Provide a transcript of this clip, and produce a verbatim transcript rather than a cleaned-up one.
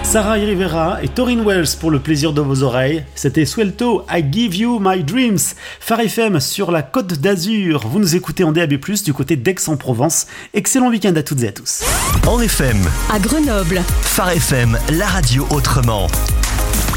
Sarah Rivera et Torin Wells pour le plaisir de vos oreilles. C'était Swelto, I Give You My Dreams. Phare F M sur la Côte d'Azur. Vous nous écoutez en D A B plus, du côté d'Aix-en-Provence. Excellent week-end à toutes et à tous. En F M, à Grenoble. Phare F M, la radio autrement.